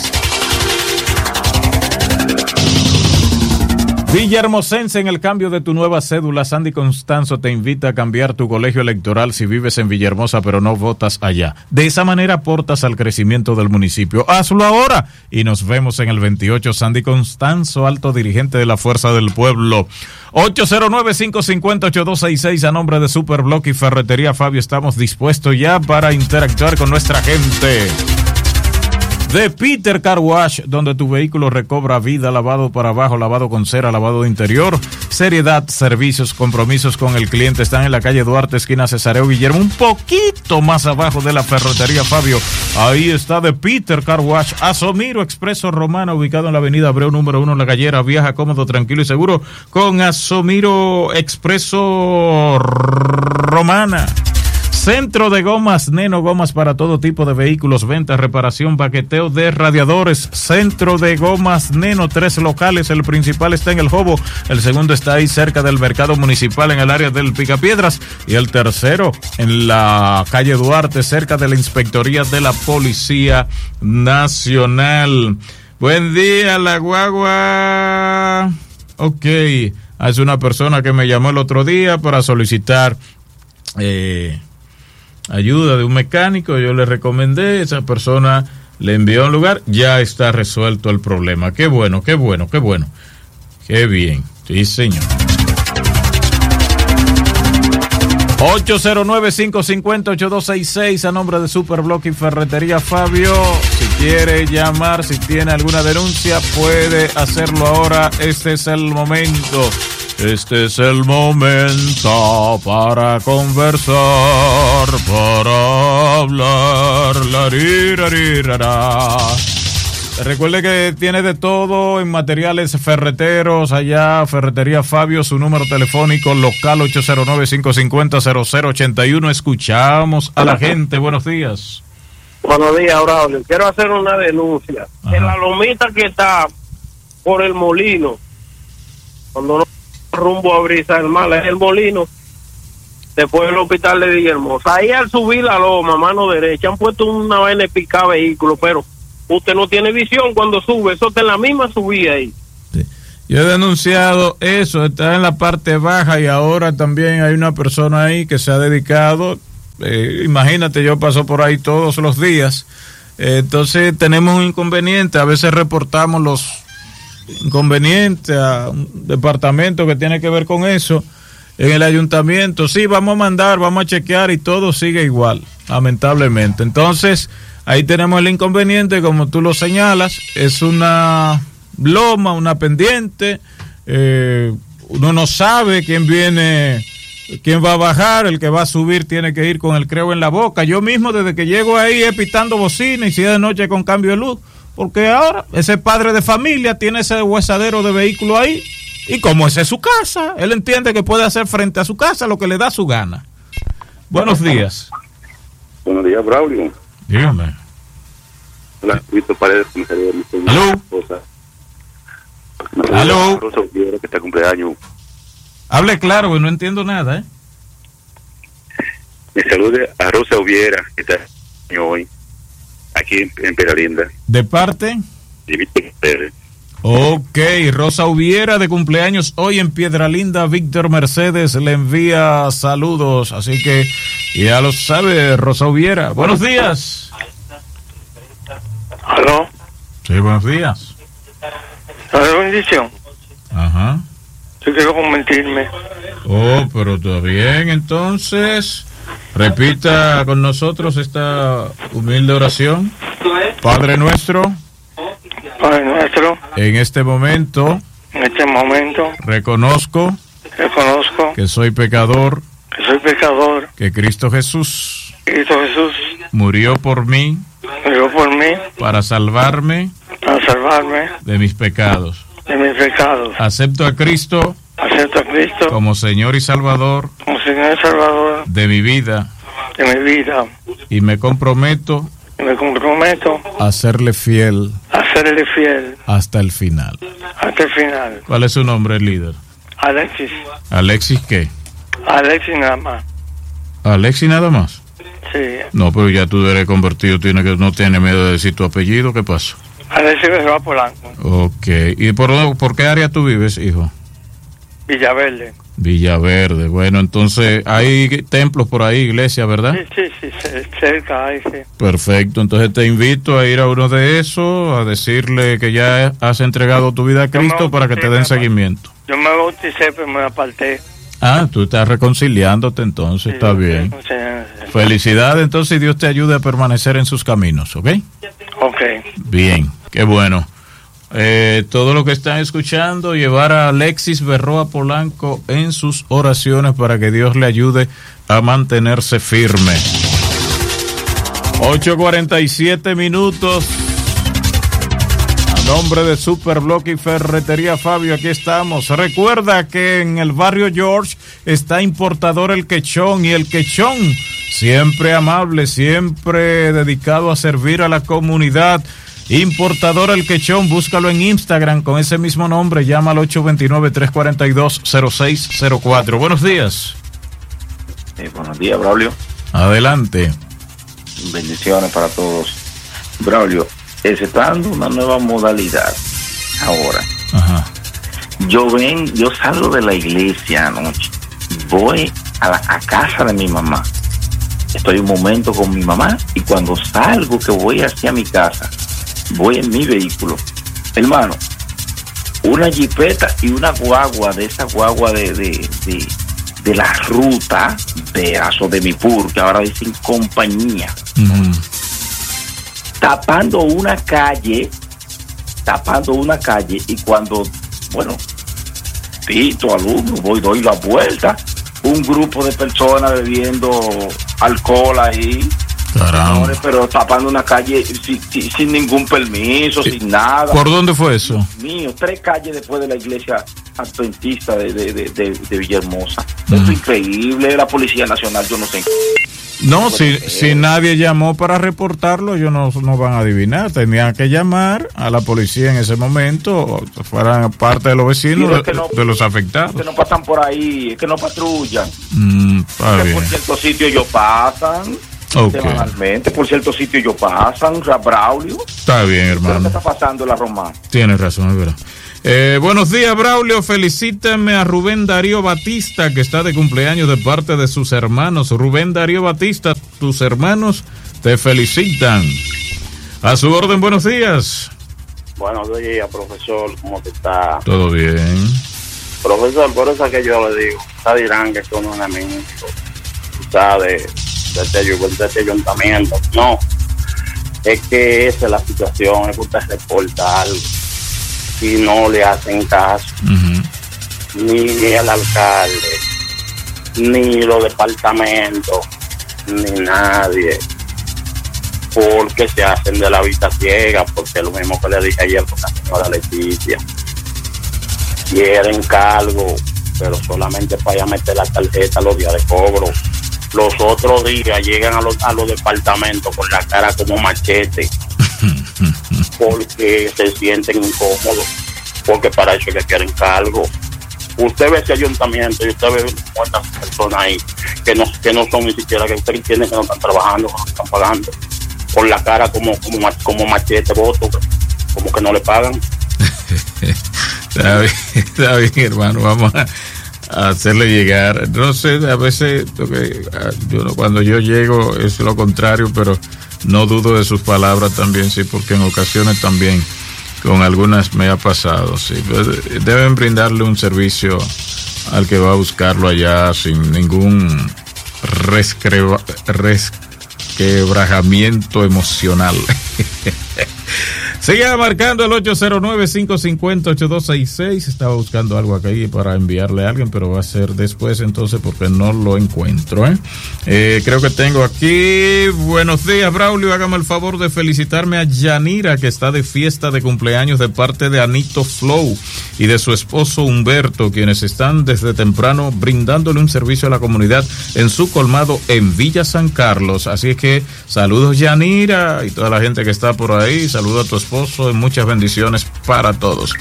Villahermosense, en el cambio de tu nueva cédula, Sandy Constanzo te invita a cambiar tu colegio electoral si vives en Villahermosa pero no votas allá. De esa manera aportas al crecimiento del municipio. Hazlo ahora y nos vemos en el 28. Sandy Constanzo, alto dirigente de la Fuerza del Pueblo. 809-550-8266, a nombre de Superblock y Ferretería Fabio, estamos dispuestos ya para interactuar con nuestra gente. De Peter Car Wash, donde tu vehículo recobra vida, lavado para abajo, lavado con cera, lavado de interior, seriedad, servicios, compromisos con el cliente. Están en la calle Duarte, esquina Cesareo Guillermo, un poquito más abajo de la Ferretería Fabio. Ahí está De Peter Car Wash. Asomiro Expreso Romana, ubicado en la avenida Abreu número 1 en La Gallera. Viaja cómodo, tranquilo y seguro con Asomiro Expreso Romana. Centro de Gomas Neno, gomas para todo tipo de vehículos, venta, reparación, paqueteo de radiadores. Centro de Gomas Neno, 3 locales, el principal está en El Jobo, el segundo está ahí cerca del mercado municipal en el área del Picapiedras y el tercero en la calle Duarte, cerca de la inspectoría de la Policía Nacional. Buen día, la guagua. Ok, es una persona que me llamó el otro día para solicitar ayuda de un mecánico. Yo le recomendé, esa persona le envió a un lugar, ya está resuelto el problema. Qué bueno, qué bueno, qué bueno. Qué bien, sí señor. 809-550-8266, a nombre de Superblock y Ferretería Fabio. Si quiere llamar, si tiene alguna denuncia, puede hacerlo ahora. Este es el momento. Este es el momento para conversar, para hablar. Recuerde que tiene de todo en materiales ferreteros, allá Ferretería Fabio, su número telefónico local 809-550-0081. Escuchamos a la gente. Buenos días. Buenos días, Braulio. Quiero hacer una denuncia. Ajá. En la lomita que está por el molino, cuando uno rumbo a Brisa del Mar, es el molino, después del hospital de Villahermosa. Ahí al subir la loma, mano derecha, han puesto una vaina de picar vehículos, pero usted no tiene visión cuando sube, eso está en la misma subida ahí. Sí. Yo he denunciado eso, está en la parte baja y ahora también hay una persona ahí que se ha dedicado, imagínate, yo paso por ahí todos los días, entonces tenemos un inconveniente, a veces reportamos los inconvenientes a un departamento que tiene que ver con eso, en el ayuntamiento, sí, vamos a mandar, vamos a chequear y todo sigue igual, lamentablemente. Entonces, ahí tenemos el inconveniente, como tú lo señalas, es una loma, una pendiente, uno no sabe quién viene, quién va a bajar, el que va a subir tiene que ir con el creo en la boca. Yo mismo desde que llego ahí es pitando bocina y si es de noche con cambio de luz, porque ahora ese padre de familia tiene ese huesadero de vehículo ahí y como esa es su casa, él entiende que puede hacer frente a su casa lo que le da su gana. Buenos días. Buenos días, Braulio. Dígame. Hola, Víctor Paredes, comisaría de mi esposa. ¿Aló? Rosa Ubiera, que está cumpleaños. Hable claro, que no entiendo nada, ¿eh? Me salude a Rosa Ubiera, que está hoy, aquí en Piedralinda. ¿De parte? De Víctor Pérez. Ok, Rosa Ubiera de cumpleaños hoy en Piedralinda. Víctor Mercedes le envía saludos, así que ya lo sabe, Rosa Ubiera. Buenos días. ¿Aló? Sí, buenos días. ¿La bendición? Ajá. Yo quiero convertirme. Oh, pero todo bien, entonces repita con nosotros esta humilde oración. Padre nuestro, Padre nuestro, en este momento reconozco que soy pecador, soy pecador, que Cristo Jesús murió por mí para salvarme de mis pecados. Acepto a Cristo como Señor y Salvador de mi vida y me comprometo a serle fiel hasta el final. ¿Cuál es su nombre, líder? Alexis. ¿Alexis qué? Alexis nada más. ¿Alexis nada más? Sí. No, pero ya tú eres convertido, no tienes miedo de decir tu apellido, ¿qué pasó? Alexis Berroa Polanco. Ok, ¿y por qué área tú vives, hijo? Villaverde. Villaverde, bueno, entonces hay templos por ahí, iglesia, ¿verdad? Sí, cerca ahí, sí. Perfecto, entonces te invito a ir a uno de esos, a decirle que ya has entregado tu vida a Cristo para que te den seguimiento. Yo me bauticé, pero me aparté. Ah, tú estás reconciliándote entonces, sí, está bien. Sí. Felicidades, entonces, y Dios te ayude a permanecer en sus caminos, ¿ok? Ok. Bien, qué bueno. Todo lo que están escuchando, llevar a Alexis Berroa Polanco en sus oraciones para que Dios le ayude a mantenerse firme. 8:47 minutos. A nombre de Superblock y Ferretería Fabio, aquí estamos. Recuerda que en el barrio George está Importador El Quechón, y El Quechón, siempre amable, siempre dedicado a servir a la comunidad. Importador El Quechón, búscalo en Instagram con ese mismo nombre, llama al 829-342-0604. Buenos días. Buenos días, Braulio. Adelante. Bendiciones para todos. Braulio, se está dando una nueva modalidad ahora. Ajá. Yo salgo de la iglesia anoche, voy a casa de mi mamá. Estoy un momento con mi mamá y cuando salgo, que voy hacia mi casa, voy en mi vehículo, hermano, una jipeta y una guagua, de esa guagua de la ruta de mi PUR, que ahora dicen compañía, tapando una calle, y cuando, bueno, pito, alumbro, doy la vuelta, un grupo de personas bebiendo alcohol ahí. Caramba. Señores, pero tapando una calle sin ningún permiso, sin nada. ¿Por dónde fue eso? Mío, 3 calles después de la iglesia adventista de Villahermosa. Eso es increíble. La Policía Nacional, yo no sé. No, si nadie llamó para reportarlo, ellos no van a adivinar. Tenían que llamar a la policía en ese momento, fueran parte de los vecinos, de los afectados. Que no pasan por ahí, es que no patrullan. Está bien. Por ciertos sitios ellos pasan. Okay. Semanalmente, por ciertos sitios ellos pasan. Braulio. Está bien, hermano. ¿Qué está pasando en la Romana? Tienes razón, es verdad. Buenos días, Braulio. Felicítame a Rubén Darío Batista, que está de cumpleaños de parte de sus hermanos. Rubén Darío Batista, tus hermanos te felicitan. A su orden, buenos días. Buenos días, profesor. ¿Cómo te está? Todo bien. Profesor, por eso es que yo le digo, ustedes dirán que son un enemigo, ¿sabes? De este ayuntamiento. No, es que esa es la situación, es que usted reporta algo y no le hacen caso, ni el alcalde, ni los departamentos, ni nadie, porque se hacen de la vista ciega, porque lo mismo que le dije ayer con la señora Leticia, quieren cargo, pero solamente para ir a meter la tarjeta los días de cobro. Los otros días llegan a los departamentos con la cara como machete, porque se sienten incómodos, porque para eso que quieren cargo. Usted ve ese ayuntamiento y usted ve cuántas personas ahí que no son ni siquiera, que usted entiende que no están trabajando, que no están pagando, con la cara como machete, voto, como que no le pagan. Está bien, hermano, vamos a hacerle llegar. No sé, a veces cuando yo llego es lo contrario, pero no dudo de sus palabras también, sí, porque en ocasiones también con algunas me ha pasado, sí. Deben brindarle un servicio al que va a buscarlo allá sin ningún resquebrajamiento emocional. Siga marcando el 809-550-8266. Estaba buscando algo aquí para enviarle a alguien, pero va a ser después entonces porque no lo encuentro. Creo que tengo aquí. Buenos días, Braulio. Hágame el favor de felicitarme a Yanira, que está de fiesta de cumpleaños de parte de Anito Flow y de su esposo Humberto, quienes están desde temprano brindándole un servicio a la comunidad en su colmado en Villa San Carlos. Así es que saludos, Yanira, y toda la gente que está por ahí. Saludos a tu esposo y muchas bendiciones para todos.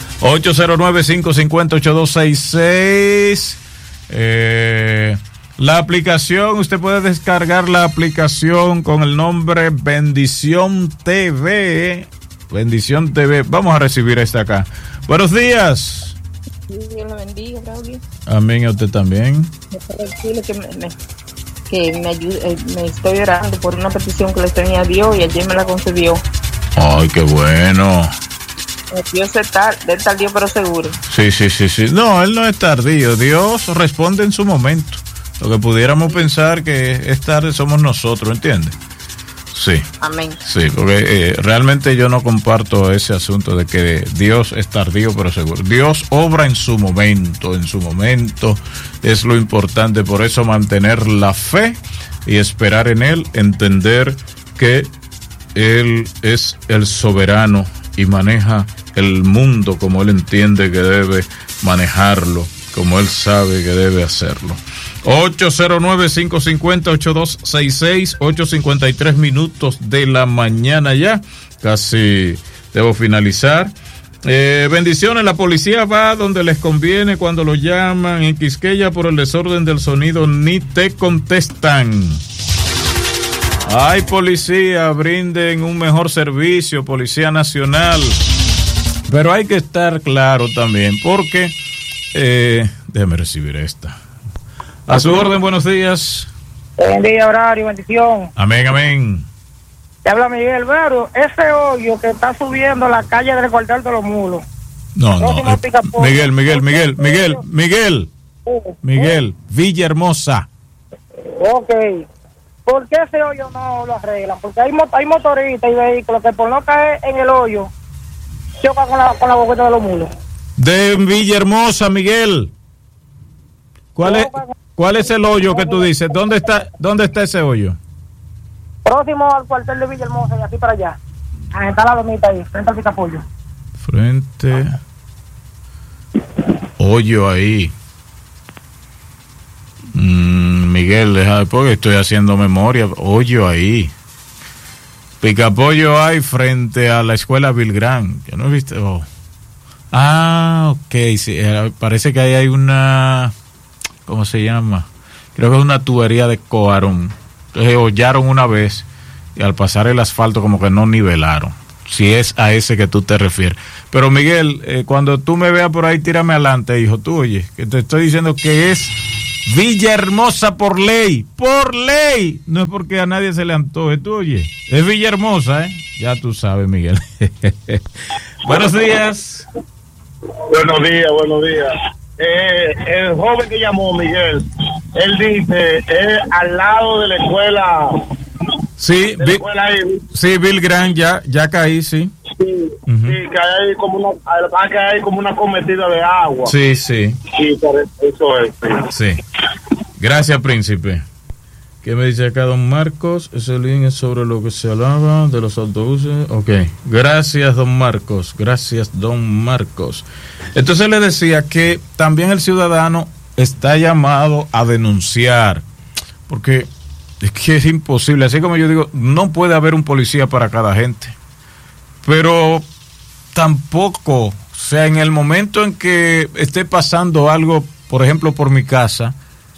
809-550-8266. La aplicación, usted puede descargar la aplicación con el nombre Bendición TV. Bendición TV. Vamos a recibir esta acá. Buenos días. Dios lo bendiga, Braulio. Amén, a usted también. Que me ayude, me estoy orando por una petición que le tenía a Dios y ayer me la concedió. Ay, qué bueno. Dios es tardío, pero seguro. Sí. No, él no es tardío. Dios responde en su momento. Lo que pudiéramos pensar que es tarde somos nosotros, ¿entiendes? Sí. Amén. Sí, porque realmente yo no comparto ese asunto de que Dios es tardío, pero seguro. Dios obra en su momento es lo importante. Por eso mantener la fe y esperar en Él, entender que Él es el soberano y maneja el mundo como Él entiende que debe manejarlo, como Él sabe que debe hacerlo. 809-550-8266, 8:53 minutos de la mañana ya, casi debo finalizar. Bendiciones, la policía va donde les conviene cuando lo llaman. En Quisqueya por el desorden del sonido ni te contestan. Ay, policía, brinden un mejor servicio, Policía Nacional. Pero hay que estar claro también, porque déjeme recibir esta. A su orden, buenos días. Buen día, horario, bendición. Amén. Te habla Miguel, Vero, ese hoyo que está subiendo la calle del Cuartel de los Mulos. No. Miguel, Villahermosa. Ok. ¿Por qué ese hoyo no lo arreglan? Porque hay motoristas y vehículos que por no caer en el hoyo chocan con la boqueta de los mulos. De Villahermosa, Miguel. ¿Cuál es el hoyo que tú dices? ¿Dónde está ese hoyo? Próximo al cuartel de Villahermosa y así para allá. Está la lomita ahí, frente al Picapollo. Frente. Hoyo ahí. Miguel, deja porque estoy haciendo memoria. Hoyo ahí. Picapollo hay frente a la escuela Vilgrán. Yo no he visto. Oh. Ah, ok. Sí, parece que ahí hay una. ¿Cómo se llama? Creo que es una tubería de Coarón. Entonces hollaron una vez y al pasar el asfalto como que no nivelaron. Si es a ese que tú te refieres. Pero Miguel, cuando tú me veas por ahí, tírame adelante, hijo. Tú oye, que te estoy diciendo que es Villahermosa por ley. Por ley. No es porque a nadie se le antoje. Tú oye, es Villahermosa, ¿eh? Ya tú sabes, Miguel. Buenos días. Buenos días. El joven que llamó, Miguel, él dice, es al lado de la escuela. Sí, Bill Grant, ya caí, sí. Sí, que hay como una cometida de agua. Sí. Sí, eso es. Sí. Gracias, príncipe. ¿Qué me dice acá don Marcos? Ese link es sobre lo que se hablaba de los autobuses. Ok. Gracias, don Marcos. Entonces le decía que también el ciudadano está llamado a denunciar. Porque es que es imposible. Así como yo digo, no puede haber un policía para cada gente. Pero tampoco, o sea, en el momento en que esté pasando algo, por ejemplo, por mi casa,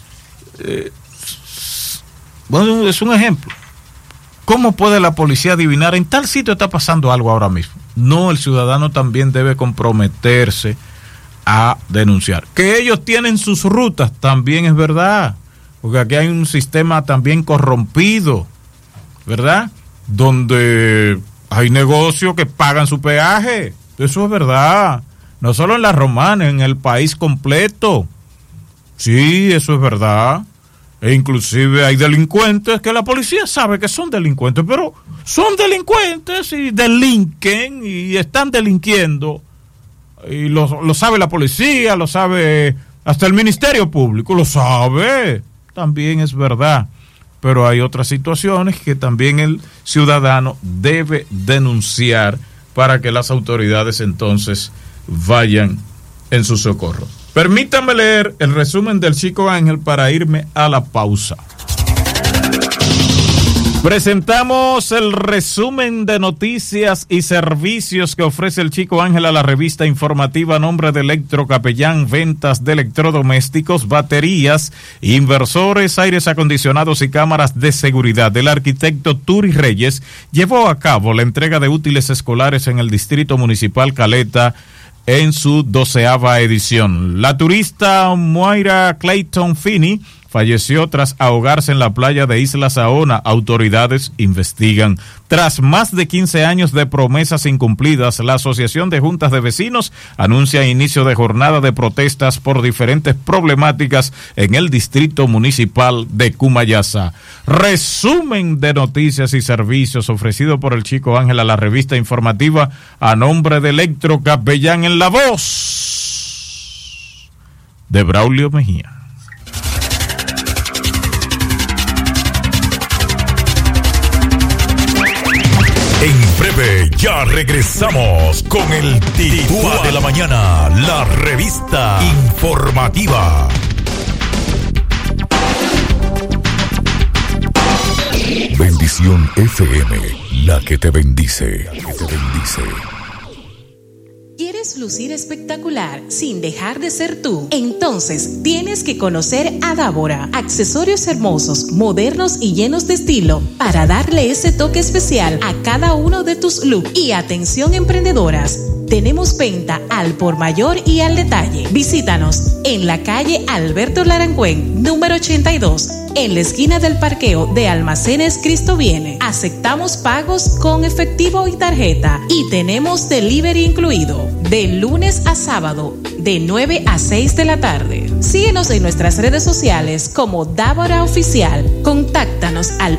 bueno, es un ejemplo. ¿Cómo puede la policía adivinar en tal sitio está pasando algo ahora mismo? No, el ciudadano también debe comprometerse a denunciar. Que ellos tienen sus rutas, también es verdad. Porque aquí hay un sistema también corrompido, ¿verdad? Donde hay negocios que pagan su peaje. Eso es verdad. No solo en la Romana, en el país completo. Sí, eso es verdad. E inclusive hay delincuentes que la policía sabe que son delincuentes, pero son delincuentes y delinquen y están delinquiendo. Y lo sabe la policía, lo sabe hasta el Ministerio Público, lo sabe. También es verdad. Pero hay otras situaciones que también el ciudadano debe denunciar para que las autoridades entonces vayan en su socorro. Permítame leer el resumen del Chico Ángel para irme a la pausa. Presentamos el resumen de noticias y servicios que ofrece el Chico Ángel a la revista informativa a nombre de Electrocapellán, ventas de electrodomésticos, baterías, inversores, aires acondicionados y cámaras de seguridad. El arquitecto Turi Reyes llevó a cabo la entrega de útiles escolares en el Distrito Municipal Caleta en su 12ª edición. La turista Moira Clayton Finney falleció tras ahogarse en la playa de Isla Saona. Autoridades investigan. Tras más de 15 años de promesas incumplidas, la Asociación de Juntas de Vecinos anuncia inicio de jornada de protestas por diferentes problemáticas en el Distrito Municipal de Cumayasa. Resumen de noticias y servicios ofrecido por el Chico Ángel a la revista informativa a nombre de Electrocapellán, en la voz de Braulio Mejía. En breve ya regresamos con el Titúa de la Mañana, la revista informativa. Bendición FM, la que te bendice. ¿Quieres lucir espectacular sin dejar de ser tú? Entonces tienes que conocer a Dávora. Accesorios hermosos, modernos y llenos de estilo para darle ese toque especial a cada uno de tus looks. Y atención emprendedoras, tenemos venta al por mayor y al detalle. Visítanos en la calle Alberto Larangüen, número 82, en la esquina del parqueo de Almacenes Cristo Viene. Aceptamos pagos con efectivo y tarjeta y tenemos delivery incluido. De lunes a sábado, de 9 a 6 de la tarde. Síguenos en nuestras redes sociales como Dávora Oficial. Contáctanos al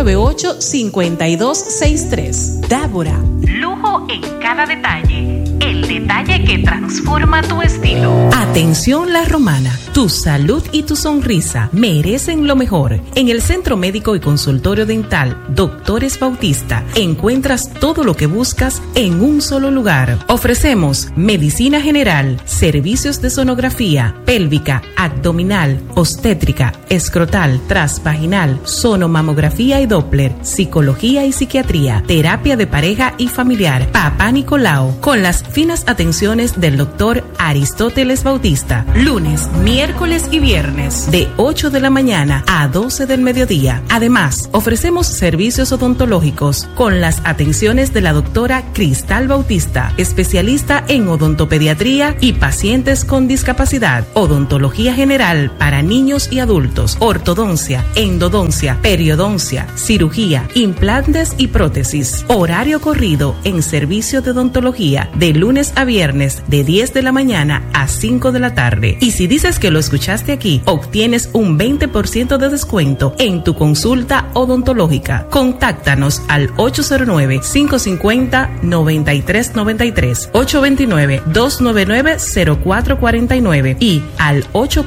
809-798-5263. Dávora. Lujo en cada detalle. El el detalle que transforma tu estilo. Atención La Romana, tu salud y tu sonrisa merecen lo mejor. En el Centro Médico y Consultorio Dental Doctores Bautista encuentras todo lo que buscas en un solo lugar. Ofrecemos medicina general, servicios de sonografía, pélvica, abdominal, obstétrica, escrotal, transvaginal, sonomamografía y Doppler, psicología y psiquiatría, terapia de pareja y familiar, Papá Nicolau, con las finas atenciones del doctor Aristóteles Bautista. Lunes, miércoles y viernes, de 8 de la mañana a 12 del mediodía. Además, ofrecemos servicios odontológicos con las atenciones de la doctora Cristal Bautista, especialista en odontopediatría y pacientes con discapacidad, odontología general para niños y adultos, ortodoncia, endodoncia, periodoncia, cirugía, implantes y prótesis. Horario corrido en servicio de odontología de lunes a viernes de 10 de la mañana a 5 de la tarde. Y si dices que lo escuchaste aquí, obtienes un 20% de descuento en tu consulta odontológica. Contáctanos al 809-550-9393, 829-299-0449 y al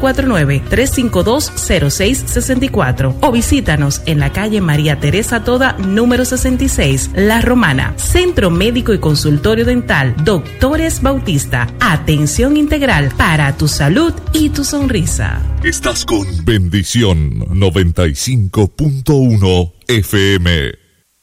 849-352-0664 o visítanos en la calle María Teresa Toda, número 66, La Romana. Centro Médico y Consultorio Dental Doctores Bautista. Atención integral para tu salud y tu sonrisa. Estás con Bendición 95.1 FM.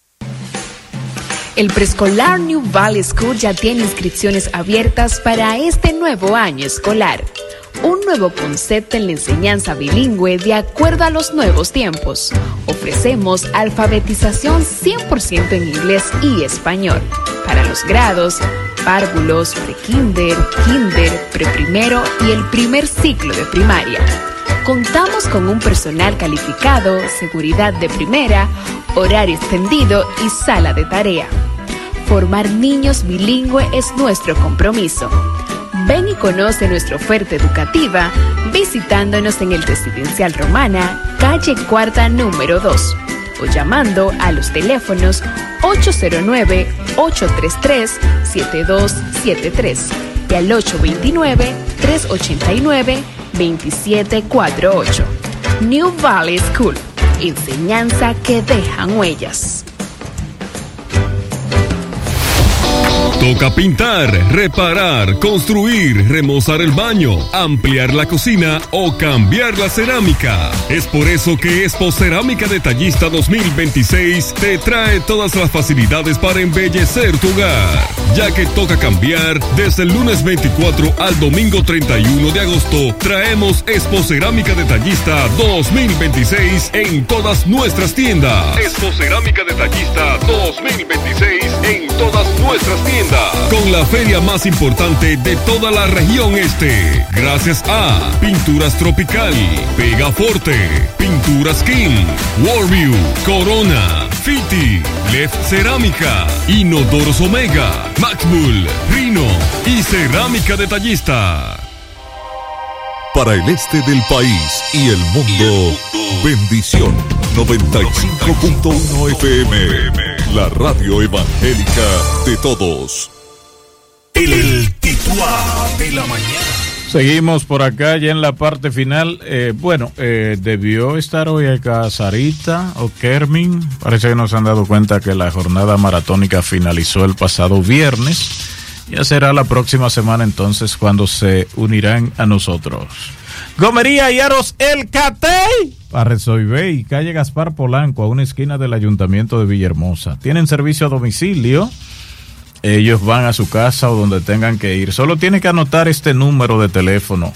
El preescolar New Valley School ya tiene inscripciones abiertas para este nuevo año escolar. Un nuevo concepto en la enseñanza bilingüe de acuerdo a los nuevos tiempos. Ofrecemos alfabetización 100% en inglés y español para los grados párvulos, prekinder, kinder, preprimero y el primer ciclo de primaria. Contamos con un personal calificado, seguridad de primera, horario extendido y sala de tarea. Formar niños bilingüe es nuestro compromiso. Ven y conoce nuestra oferta educativa visitándonos en el Residencial Romana, calle Cuarta número 2, o llamando a los teléfonos 809-833-7273 y al 829-389-2748. New Valley School, enseñanza que dejan huellas. Toca pintar, reparar, construir, remozar el baño, ampliar la cocina o cambiar la cerámica. Es por eso que Expo Cerámica Detallista 2026 te trae todas las facilidades para embellecer tu hogar, ya que toca cambiar. Desde el lunes 24 al domingo 31 de agosto traemos Expo Cerámica Detallista 2026 en todas nuestras tiendas. Expo Cerámica Detallista 2026 en todas nuestras tiendas, con la feria más importante de toda la región este. Gracias a Pinturas Tropical, Pegaforte, Pinturas King, Warview, Corona, Fiti, Lef Cerámica, Inodoros Omega, Maxbull, Rino y Cerámica Detallista. Para el este del país y el mundo, Bendición 95.1 FM, la radio evangélica de todos. El titular de la mañana. Seguimos por acá ya en la parte final. Debió estar hoy acá Sarita o Kermin. Parece que nos han dado cuenta que la jornada maratónica finalizó el pasado viernes. Ya será la próxima semana entonces cuando se unirán a nosotros. Gomería y Aros El Catey, Parresoibey y calle Gaspar Polanco, a una esquina del Ayuntamiento de Villahermosa. Tienen servicio a domicilio. Ellos van a su casa o donde tengan que ir. Solo tiene que anotar este número de teléfono: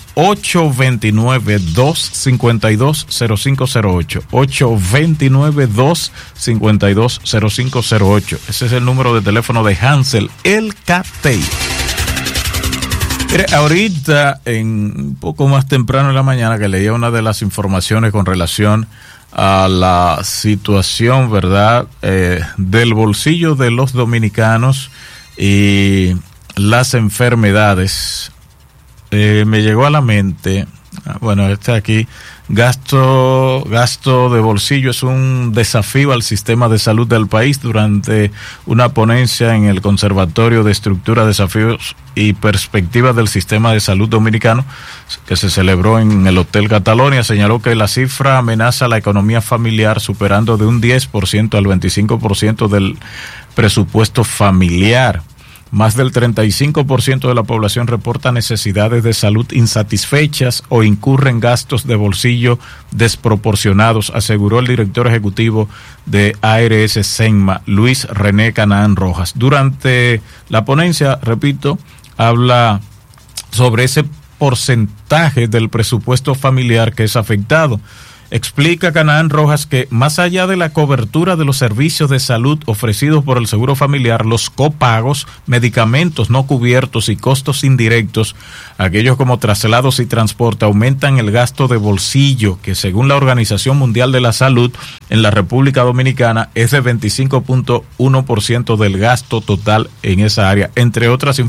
829-252-0508. 829-252-0508. Ese es el número de teléfono de Hansel El Catey. Mire, ahorita, un poco más temprano en la mañana, que leía una de las informaciones con relación a la situación, ¿verdad?, del bolsillo de los dominicanos y las enfermedades. Me llegó a la mente, aquí, Gasto de bolsillo es un desafío al sistema de salud del país. Durante una ponencia en el Conservatorio de Estructura, Desafíos y Perspectivas del Sistema de Salud Dominicano, que se celebró en el Hotel Catalonia, señaló que la cifra amenaza la economía familiar, superando de un 10% al 25% del presupuesto familiar. Más del 35% de la población reporta necesidades de salud insatisfechas o incurre en gastos de bolsillo desproporcionados, aseguró el director ejecutivo de ARS Senma, Luis René Canaán Rojas. Durante la ponencia, repito, habla sobre ese porcentaje del presupuesto familiar que es afectado. Explica Canaán Rojas que más allá de la cobertura de los servicios de salud ofrecidos por el Seguro Familiar, los copagos, medicamentos no cubiertos y costos indirectos, aquellos como traslados y transporte, aumentan el gasto de bolsillo, que según la Organización Mundial de la Salud, en la República Dominicana es de 25.1% del gasto total en esa área, entre otras informaciones.